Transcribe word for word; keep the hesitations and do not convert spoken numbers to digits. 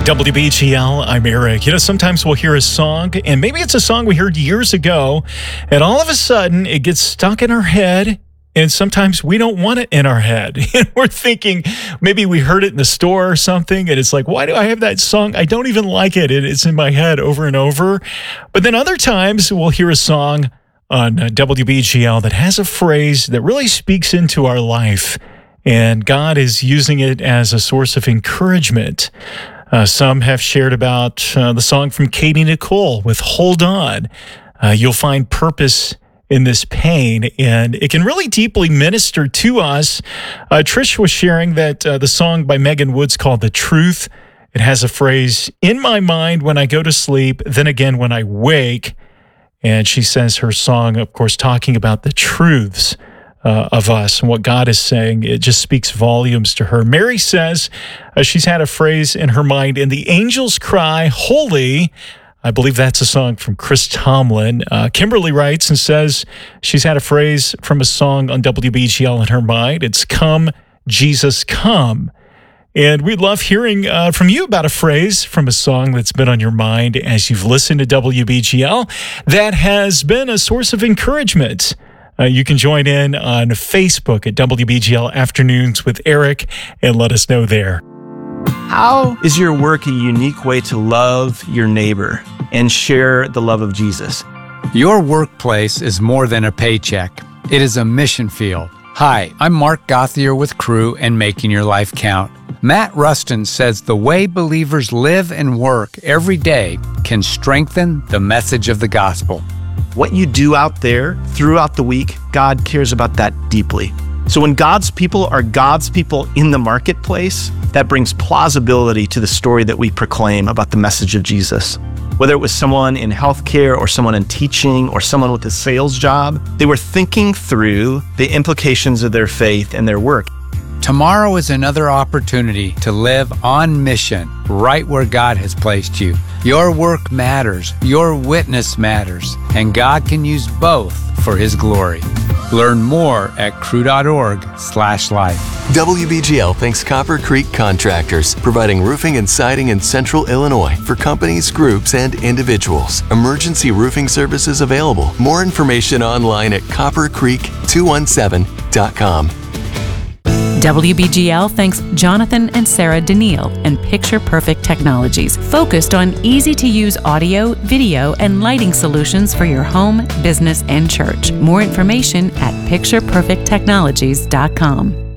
W B G L, I'm Eric. You know, sometimes we'll hear a song, and maybe it's a song we heard years ago, and all of a sudden it gets stuck in our head, and sometimes we don't want it in our head. And we're thinking maybe we heard it in the store or something, and it's like, why do I have that song? I don't even like it. It's in my head over and over. But then other times we'll hear a song on W B G L that has a phrase that really speaks into our life, and God is using it as a source of encouragement. Uh, some have shared about uh, the song from Katie Nicole with Hold On. Uh, you'll find purpose in this pain, and it can really deeply minister to us. Uh, Trish was sharing that uh, the song by Megan Woods called The Truth, it has a phrase, in my mind when I go to sleep, then again when I wake. And she says her song, of course, talking about the truths Uh, of us and what God is saying, it just speaks volumes to her. Mary says uh, she's had a phrase in her mind, and the angels cry, holy. I believe that's a song from Chris Tomlin. Uh, Kimberly writes and says she's had a phrase from a song on W B G L in her mind. It's Come, Jesus, Come. And we'd love hearing uh, from you about a phrase from a song that's been on your mind as you've listened to W B G L that has been a source of encouragement. Uh, you can join in on Facebook at W B G L Afternoons with Eric and let us know there. How is your work a unique way to love your neighbor and share the love of Jesus? Your workplace is more than a paycheck. It is a mission field. Hi, I'm Mark Gothier with Crew and Making Your Life Count. Matt Rustin says the way believers live and work every day can strengthen the message of the gospel. What you do out there throughout the week, God cares about that deeply. So when God's people are God's people in the marketplace, that brings plausibility to the story that we proclaim about the message of Jesus. Whether it was someone in healthcare or someone in teaching or someone with a sales job, they were thinking through the implications of their faith and their work. Tomorrow is another opportunity to live on mission right where God has placed you. Your work matters, your witness matters, and God can use both for His glory. Learn more at crew.org slash life. W B G L thanks Copper Creek Contractors, providing roofing and siding in Central Illinois for companies, groups, and individuals. Emergency roofing services available. More information online at copper creek two one seven dot com. W B G L thanks Jonathan and Sarah Daniil and Picture Perfect Technologies, focused on easy-to-use audio, video, and lighting solutions for your home, business, and church. More information at picture perfect technologies dot com.